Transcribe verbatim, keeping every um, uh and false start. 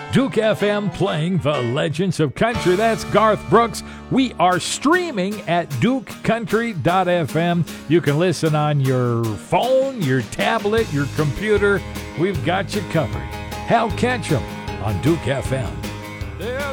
Duke F M playing the legends of country. That's Garth Brooks. We are streaming at duke country dot f m. You can listen on your phone, your tablet, your computer. We've got you covered. Hal Ketchum on Duke F M.